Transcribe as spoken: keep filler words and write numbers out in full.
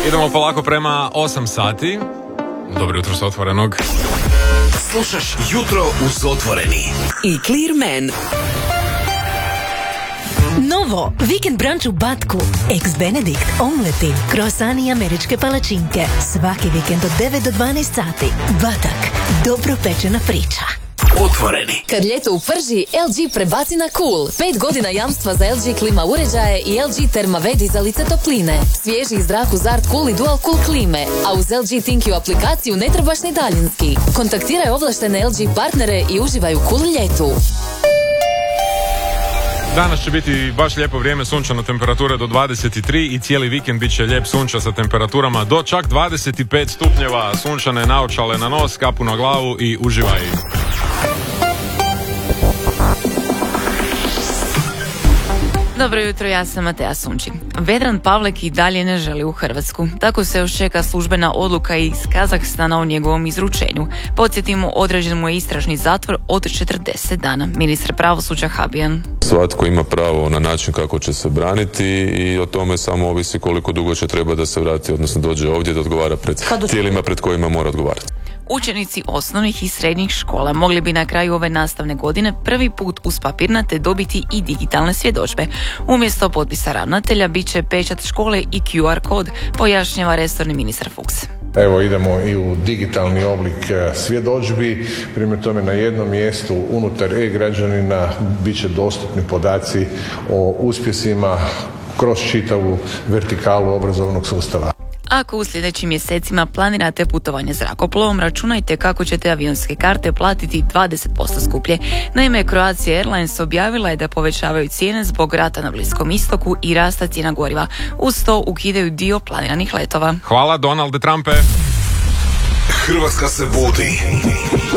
Idemo polako prema osam sati. Dobro jutro s Otvorenog. Slušaš Jutro uz Otvoreni i Clearman. Novo, vikend brunch u Batku. Eggs Benedict, omleti, krosani i američke palačinke. Svaki vikend od devet do dvanaest sati. Batak, dobro pečena priča. Otvoreni. Kad ljeto uprži, el ge prebaci na Cool. Pet godina jamstva za el ge klima uređaje i el ge Thermaved dizalice topline. Svježi zrak uz Art Cool i Dual Cool klime. A uz el ge Thinq aplikaciju ne trebaš ni daljinski. Kontaktiraj ovlaštene el ge partnere i uživaj u cool ljetu. Danas će biti baš lijepo vrijeme, sunčano, temperature do dvadeset tri i cijeli vikend bit će lijep sunča sa temperaturama do čak dvadeset pet stupnjeva. Sunčane naočale na nos, kapu na glavu i uživaj. Dobro jutro, ja sam Matea Sunčin. Vedran Pavlek i dalje ne želi u Hrvatsku. Tako se još čeka službena odluka iz Kazahstana o njegovom izručenju. Podsjetimo, određen mu je istražni zatvor od četrdeset dana. Ministar pravosuđa Habijan. Svatko ima pravo na način kako će se braniti i o tome samo ovisi koliko dugo će treba da se vrati, odnosno dođe ovdje da odgovara pred tijelima pred kojima mora odgovarati. Učenici osnovnih i srednjih škola mogli bi na kraju ove nastavne godine prvi put uz papirnate dobiti i digitalne svjedodžbe. Umjesto potpisa ravnatelja bit će pečat škole i Q R kod, pojašnjava resorni ministar Fuchs. Evo idemo i u digitalni oblik svjedodžbi, primjer tome na jednom mjestu unutar e-građanina bit će dostupni podaci o uspjesima kroz čitavu vertikalu obrazovnog sustava. Ako u sljedećim mjesecima planirate putovanje zrakoplovom, računajte kako ćete avionske karte platiti dvadeset posto skuplje. Naime, Croatia Airlines objavila je da povećavaju cijene zbog rata na Bliskom istoku i rasta cijena goriva. Uz to ukidaju dio planiranih letova. Hvala, Donalde Trumpe. Hrvatska se budi.